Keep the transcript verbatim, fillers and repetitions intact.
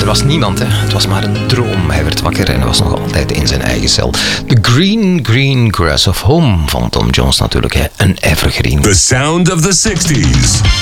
was niemand, hè. Het was maar een droom. Hij werd wakker en hij was nog altijd in zijn eigen cel. The Green Green Grass of Home van Tom Jones natuurlijk, hè. Een evergreen. The sound of the sixties.